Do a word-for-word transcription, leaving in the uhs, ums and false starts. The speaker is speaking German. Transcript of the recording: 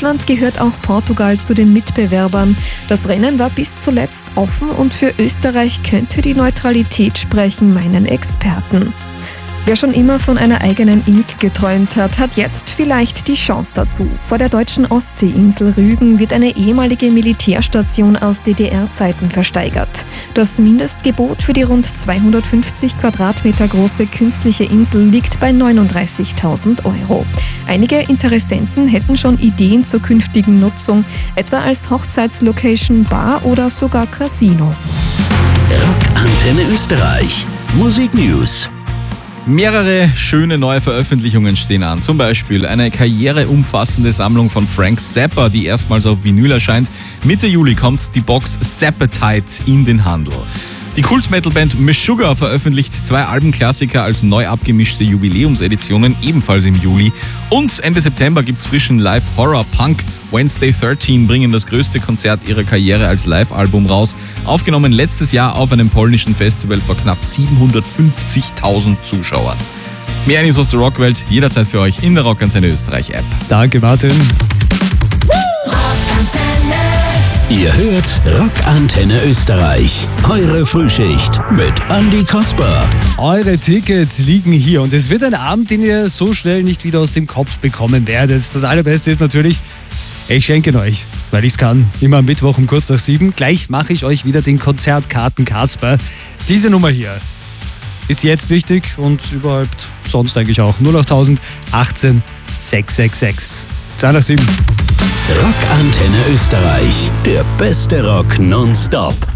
Deutschland gehört auch Portugal zu den Mitbewerbern. Das Rennen war bis zuletzt offen und für Österreich könnte die Neutralität sprechen, meinen Experten. Wer schon immer von einer eigenen Insel geträumt hat, hat jetzt vielleicht die Chance dazu. Vor der deutschen Ostseeinsel Rügen wird eine ehemalige Militärstation aus D D R-Zeiten versteigert. Das Mindestgebot für die rund zweihundertfünfzig Quadratmeter große künstliche Insel liegt bei neununddreißigtausend Euro. Einige Interessenten hätten schon Ideen zur künftigen Nutzung, etwa als Hochzeitslocation, Bar oder sogar Casino. Rockantenne Österreich. Musik News. Mehrere schöne neue Veröffentlichungen stehen an. Zum Beispiel eine karriereumfassende Sammlung von Frank Zappa, die erstmals auf Vinyl erscheint. Mitte Juli kommt die Box Zappatite in den Handel. Die Kult-Metal-Band Meshuggah veröffentlicht zwei Albenklassiker als neu abgemischte Jubiläumseditionen, ebenfalls im Juli. Und Ende September gibt's frischen Live-Horror-Punk. Wednesday dreizehn bringen das größte Konzert ihrer Karriere als Live-Album raus. Aufgenommen letztes Jahr auf einem polnischen Festival vor knapp siebenhundertfünfzigtausend Zuschauern. Mehr News aus der Rockwelt jederzeit für euch in der Rockantenne Österreich App. Danke, Martin. Ihr hört Rockantenne Österreich. Eure Frühschicht mit Andi Kasper. Eure Tickets liegen hier und es wird ein Abend, den ihr so schnell nicht wieder aus dem Kopf bekommen werdet. Das Allerbeste ist natürlich, ich schenke ihn euch, weil ich es kann. Immer am Mittwoch um kurz nach sieben. Gleich mache ich euch wieder den Konzertkarten Kasper. Diese Nummer hier ist jetzt wichtig und überhaupt sonst eigentlich auch. null acht null null achtzehn sechs sechs sechs. zwei nach sieben. Rockantenne Österreich. Der beste Rock nonstop.